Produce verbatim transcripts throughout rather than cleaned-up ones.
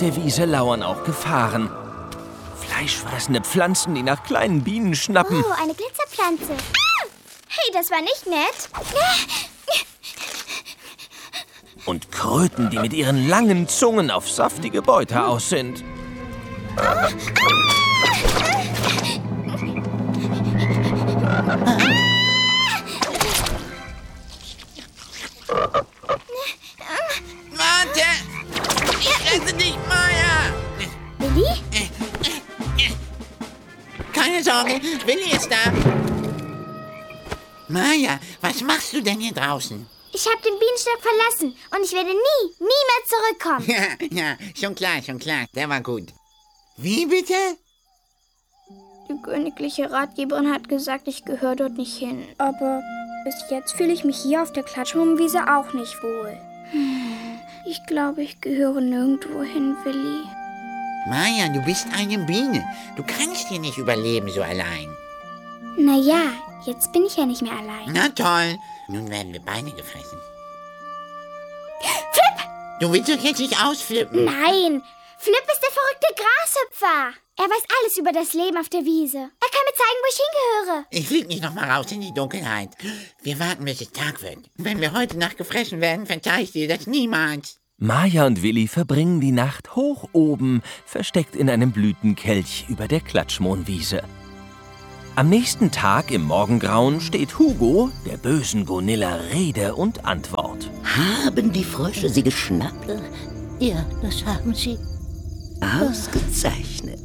der Wiese lauern auch Gefahren. Fleischfressende Pflanzen, die nach kleinen Bienen schnappen. Oh, eine Glitzerpflanze. Ah! Hey, das war nicht nett. Und Kröten, die mit ihren langen Zungen auf saftige Beute aus sind. Ah! Warte! Ich rette dich, Maya! Willi? Keine Sorge, Willi ist da. Maya, was machst du denn hier draußen? Ich habe den Bienenstock verlassen und ich werde nie, nie mehr zurückkommen. Ja, ja, schon klar, schon klar. Der war gut. Wie bitte? Die königliche Ratgeberin hat gesagt, ich gehöre dort nicht hin. Aber bis jetzt fühle ich mich hier auf der Klatschbaumwiese auch nicht wohl. Ich glaube, ich gehöre nirgendwo hin, Willi. Maya, du bist eine Biene. Du kannst hier nicht überleben so allein. Naja, jetzt bin ich ja nicht mehr allein. Na toll. Nun werden wir beide gefressen. Flip! Du willst doch jetzt nicht ausflippen. Nein, Flip ist der verrückte Grashüpfer. Er weiß alles über das Leben auf der Wiese. Er kann mir zeigen, wo ich hingehöre. Ich flieg nicht noch mal raus in die Dunkelheit. Wir warten, bis es Tag wird. Wenn wir heute Nacht gefressen werden, verzeih ich dir das niemals. Maya und Willi verbringen die Nacht hoch oben, versteckt in einem Blütenkelch über der Klatschmohnwiese. Am nächsten Tag im Morgengrauen steht Hugo, der bösen Gonilla, Rede und Antwort. Haben die Frösche sie geschnappt? Ja, das haben sie. Ausgezeichnet.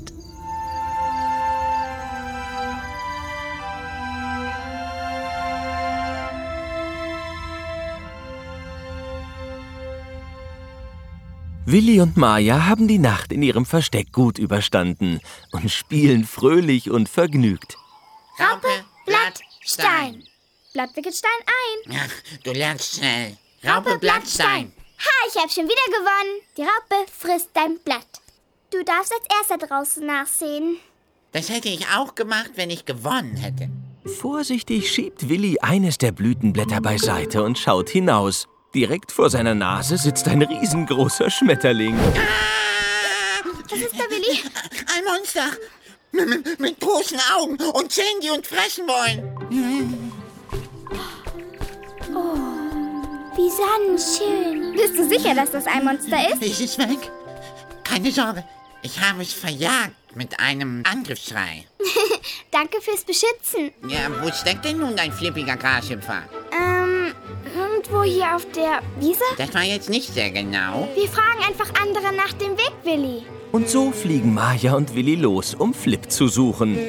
Willi und Maya haben die Nacht in ihrem Versteck gut überstanden und spielen fröhlich und vergnügt. Raupe, Blatt, Stein. Blatt wickelt Stein ein. Ach, du lernst schnell. Raupe, Blatt, Stein. Ha, ich hab schon wieder gewonnen. Die Raupe frisst dein Blatt. Du darfst als Erster draußen nachsehen. Das hätte ich auch gemacht, wenn ich gewonnen hätte. Vorsichtig schiebt Willi eines der Blütenblätter beiseite und schaut hinaus. Direkt vor seiner Nase sitzt ein riesengroßer Schmetterling. Ah! Was ist da, Willi? Ein Monster. Mit, mit großen Augen und Zähnen, die uns fressen wollen. Oh, wie sonnenschön. Bist du sicher, dass das ein Monster ist? Ist es weg? Keine Sorge. Ich habe es verjagt mit einem Angriffsschrei. Danke fürs Beschützen. Ja, wo steckt denn nun dein flippiger Grashüpfer? Ähm, irgendwo hier auf der Wiese? Das war jetzt nicht sehr genau. Wir fragen einfach andere nach dem Weg, Willi. Und so fliegen Maya und Willi los, um Flip zu suchen.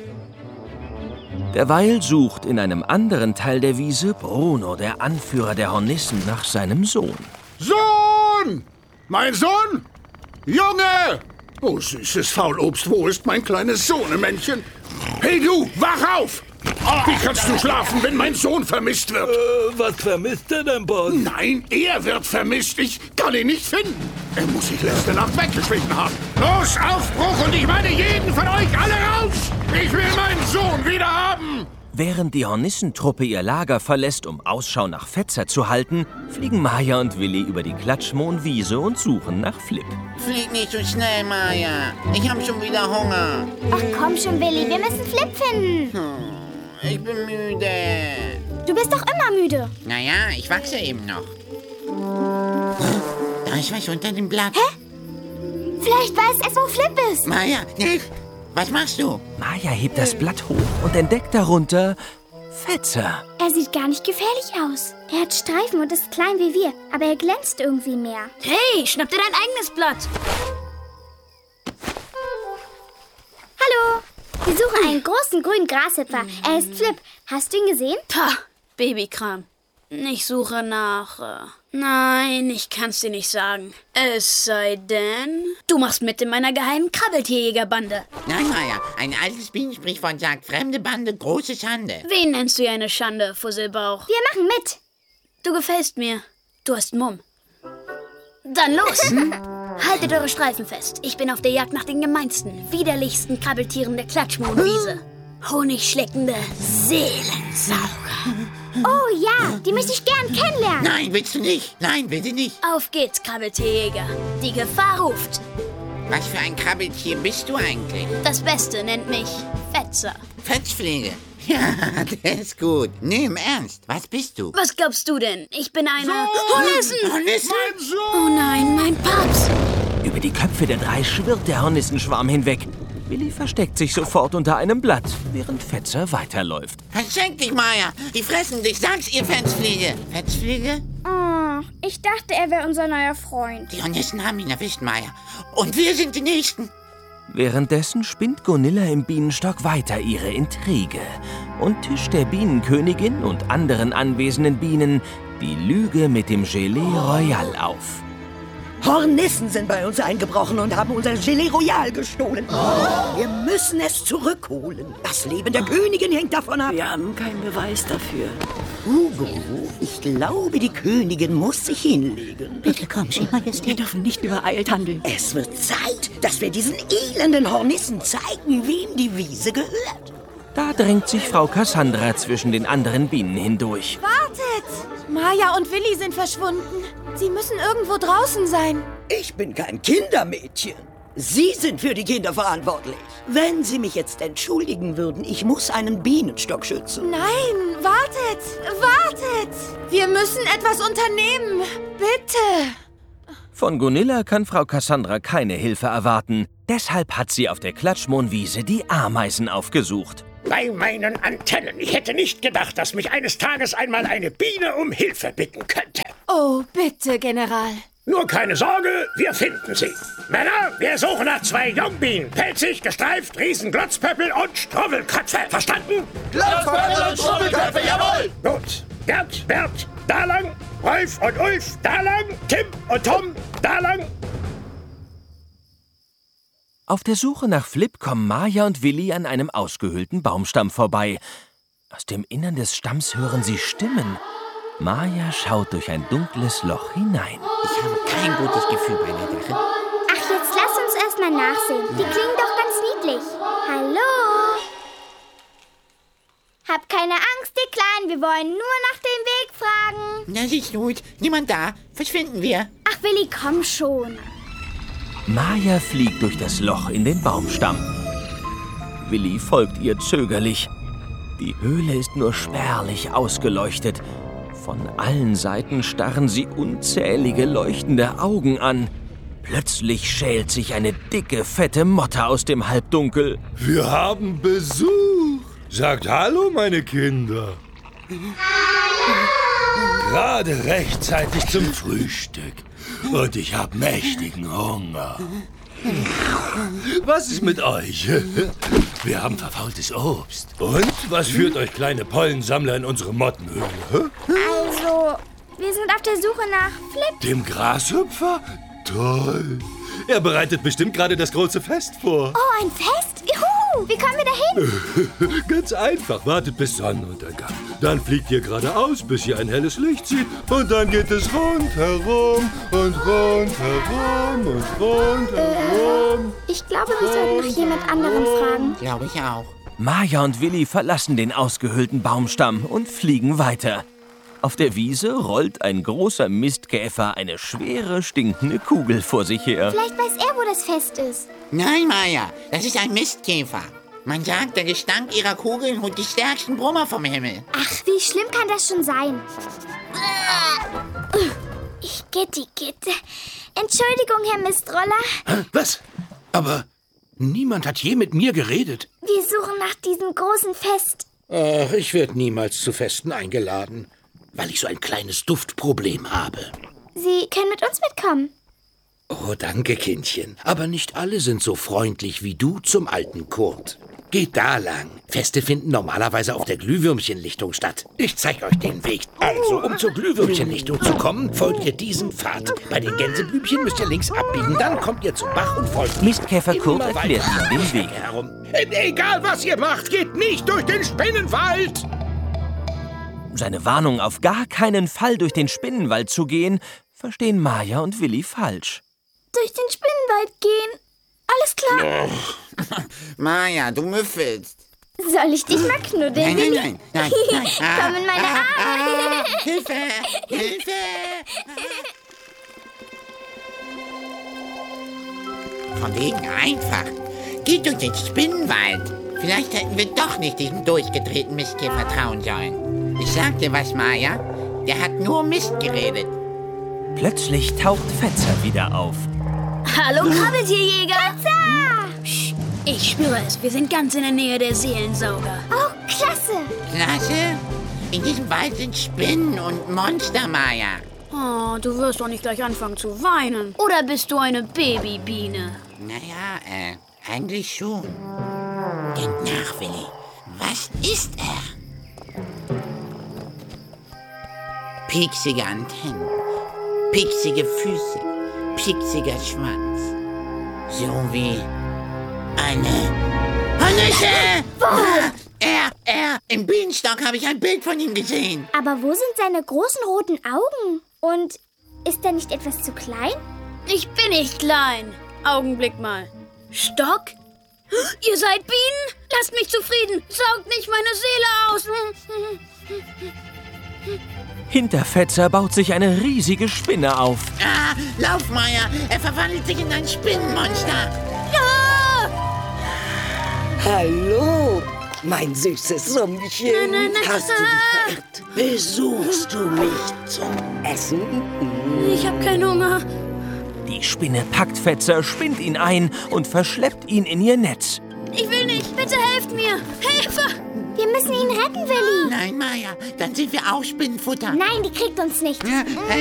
Derweil sucht in einem anderen Teil der Wiese Bruno, der Anführer der Hornissen, nach seinem Sohn. Sohn! Mein Sohn? Junge! Oh, süßes Faulobst, wo ist mein kleines Sohnemännchen? Hey du, wach auf! Wie kannst du schlafen, wenn mein Sohn vermisst wird? Äh, was vermisst er denn, Boss? Nein, er wird vermisst. Ich kann ihn nicht finden. Er muss sich letzte Nacht weggeschlichen haben. Los, Aufbruch und ich meine jeden von euch alle raus! Ich will meinen Sohn wieder haben! Während die Hornissentruppe ihr Lager verlässt, um Ausschau nach Fetzer zu halten, fliegen Maya und Willi über die Klatschmohnwiese und suchen nach Flip. Flieg nicht so schnell, Maya. Ich habe schon wieder Hunger. Ach komm schon, Willi, wir müssen Flip finden. Hm, ich bin müde. Du bist doch immer müde. Naja, ich wachse eben noch. Da ist was unter dem Blatt. Hä? Vielleicht weiß es, wo Flip ist. Maya, nicht. Was machst du? Maya hebt das Blatt hoch und entdeckt darunter Fetzer. Er sieht gar nicht gefährlich aus. Er hat Streifen und ist klein wie wir, aber er glänzt irgendwie mehr. Hey, schnapp dir dein eigenes Blatt. Hallo, wir suchen einen großen grünen Grashüpfer. Er ist Flip. Hast du ihn gesehen? Pah, Babykram. Ich suche nach... Äh, nein, ich kann's dir nicht sagen. Es sei denn, du machst mit in meiner geheimen Krabbeltierjägerbande. Nein, Maya, ein altes Bienensprichwort sagt, fremde Bande, große Schande. Wen nennst du eine Schande, Fusselbauch? Wir machen mit. Du gefällst mir. Du hast Mumm. Dann los! Haltet eure Streifen fest. Ich bin auf der Jagd nach den gemeinsten, widerlichsten Krabbeltieren der Klatschmohnwiese. Honigschleckende Seelensauger. Oh ja, die möchte ich gern kennenlernen. Nein, willst du nicht? Nein, bitte nicht. Auf geht's, Krabbeltierjäger. Die Gefahr ruft. Was für ein Krabbeltier bist du eigentlich? Das Beste nennt mich Fetzer. Fetzfliege. Ja, der ist gut. Nee, im Ernst. Was bist du? Was glaubst du denn? Ich bin eine Hornissen! Hornissen? Oh nein, mein Papst! Über die Köpfe der drei schwirrt der Hornissenschwarm hinweg. Willi versteckt sich sofort unter einem Blatt, während Fetzer weiterläuft. Verschenk dich, Maya. Die fressen dich, sag's ihr, Fetzfliege. Fetzfliege? Oh, ich dachte, er wäre unser neuer Freund. Die Hornissen haben ihn erwischt, Maya. Und wir sind die Nächsten. Währenddessen spinnt Gunilla im Bienenstock weiter ihre Intrige und tischt der Bienenkönigin und anderen anwesenden Bienen die Lüge mit dem Gelee Royal auf. Hornissen sind bei uns eingebrochen und haben unser Gelee Royal gestohlen. Oh. Wir müssen es zurückholen. Das Leben der oh. Königin hängt davon ab. Wir haben keinen Beweis dafür. Hugo, ich glaube, die Königin muss sich hinlegen. Bitte komm, Schön Majestät. Wir dürfen nicht übereilt handeln. Es wird Zeit, dass wir diesen elenden Hornissen zeigen, wem die Wiese gehört. Da drängt sich Frau Cassandra zwischen den anderen Bienen hindurch. Wartet! Maya und Willi sind verschwunden. Sie müssen irgendwo draußen sein. Ich bin kein Kindermädchen. Sie sind für die Kinder verantwortlich. Wenn Sie mich jetzt entschuldigen würden, ich muss einen Bienenstock schützen. Nein, wartet! Wartet! Wir müssen etwas unternehmen. Bitte! Von Gunilla kann Frau Cassandra keine Hilfe erwarten. Deshalb hat sie auf der Klatschmohnwiese die Ameisen aufgesucht. Bei meinen Antennen. Ich hätte nicht gedacht, dass mich eines Tages einmal eine Biene um Hilfe bitten könnte. Oh, bitte, General. Nur keine Sorge, wir finden sie. Männer, wir suchen nach zwei Jungbienen. Pelzig, gestreift, Riesenglotzpöppel und Struwwelköpfe. Verstanden? Glotzpöppel und Struwwelköpfe, jawohl! Gut. Gerd, Bert, da lang. Rolf und Ulf, da lang. Tim und Tom, da lang. Auf der Suche nach Flip kommen Maya und Willi an einem ausgehöhlten Baumstamm vorbei. Aus dem Innern des Stamms hören sie Stimmen. Maya schaut durch ein dunkles Loch hinein. Ich habe kein gutes Gefühl bei der Sache. Ach, jetzt lass uns erst mal nachsehen. Die klingen doch ganz niedlich. Hallo? Hab keine Angst, ihr Kleinen. Wir wollen nur nach dem Weg fragen. Na, siehst du gut. Niemand da. Verschwinden wir. Ach, Willi, komm schon. Maya fliegt durch das Loch in den Baumstamm. Willi folgt ihr zögerlich. Die Höhle ist nur spärlich ausgeleuchtet. Von allen Seiten starren sie unzählige leuchtende Augen an. Plötzlich schält sich eine dicke, fette Motte aus dem Halbdunkel. Wir haben Besuch. Sagt Hallo, meine Kinder. Gerade rechtzeitig zum Frühstück. Und ich habe mächtigen Hunger. Was ist mit euch? Wir haben verfaultes Obst. Und was führt euch kleine Pollensammler in unsere Mottenhöhle? Also, wir sind auf der Suche nach Flip. Dem Grashüpfer? Toll. Er bereitet bestimmt gerade das große Fest vor. Oh, ein Fest? Juhu! Wie kommen wir da hin? Ganz einfach. Wartet bis Sonnenuntergang. Dann fliegt ihr geradeaus, bis ihr ein helles Licht sieht. Und dann geht es rundherum und rundherum und rundherum. Äh, ich glaube, wir sollten nach jemand anderem fragen. Glaube ich auch. Maya und Willi verlassen den ausgehöhlten Baumstamm und fliegen weiter. Auf der Wiese rollt ein großer Mistkäfer eine schwere, stinkende Kugel vor sich her. Vielleicht weiß er, wo das Fest ist. Nein, Maya, das ist ein Mistkäfer. Man sagt, der Gestank ihrer Kugeln holt die stärksten Brummer vom Himmel. Ach, wie schlimm kann das schon sein? Ich gitti, gitte. Entschuldigung, Herr Mistroller. Was? Aber niemand hat je mit mir geredet. Wir suchen nach diesem großen Fest. Ach, ich werde niemals zu Festen eingeladen, weil ich so ein kleines Duftproblem habe. Sie können mit uns mitkommen. Oh, danke, Kindchen. Aber nicht alle sind so freundlich wie du zum alten Kurt. Geht da lang. Feste finden normalerweise auf der Glühwürmchenlichtung statt. Ich zeig euch den Weg. Also, um zur Glühwürmchenlichtung zu kommen, folgt ihr diesem Pfad. Bei den Gänseblümchen müsst ihr links abbiegen, dann kommt ihr zum Bach und folgt Mistkäfer Kurt erklärt ihnen den Weg. Herum. Egal, was ihr macht, geht nicht durch den Spinnenwald! Seine Warnung, auf gar keinen Fall durch den Spinnenwald zu gehen, verstehen Maya und Willi falsch. Durch den Spinnenwald gehen. Alles klar. Oh. Maya, du müffelst. Soll ich dich mal knuddeln? Nein, nein, nein, nein, nein. Komm in meine Arme. Hilfe, Hilfe. Von wegen einfach. Geht durch den Spinnenwald. Vielleicht hätten wir doch nicht diesem durchgedrehten Mistkäfer trauen sollen. Ich sag dir was, Maya. Der hat nur Mist geredet. Plötzlich taucht Fetzer wieder auf. Hallo, Krabbeltierjäger! Fetzer! Psst, ich spüre es. Wir sind ganz in der Nähe der Seelensauger. Oh, klasse! Klasse. In diesem Wald sind Spinnen und Monster, Maya. Oh, du wirst doch nicht gleich anfangen zu weinen. Oder bist du eine Babybiene? Naja, äh, eigentlich schon. Denk nach, Willi. Was ist er? Pieksige Antennen, pieksige Füße, pieksiger Schwanz. So wie eine Hornisse! Ah, er, er! Im Bienenstock habe ich ein Bild von ihm gesehen. Aber wo sind seine großen roten Augen? Und ist er nicht etwas zu klein? Ich bin nicht klein. Augenblick mal. Stock? Ihr seid Bienen? Lasst mich zufrieden. Saugt nicht meine Seele aus. Hinter Fetzer baut sich eine riesige Spinne auf. Ah, lauf, Maya! Er verwandelt sich in ein Spinnenmonster. Ja! Hallo, mein süßes Summchen. Nein, nein, nein. Hast du dich verirrt? Besuchst du mich zum Essen? Ich hab keinen Hunger. Die Spinne packt Fetzer, spinnt ihn ein und verschleppt ihn in ihr Netz. Ich will nicht. Bitte helft mir. Hilfe! Wir müssen ihn retten, Willi. Nein, Maya, dann sind wir auch Spinnenfutter. Nein, die kriegt uns nicht. Ja,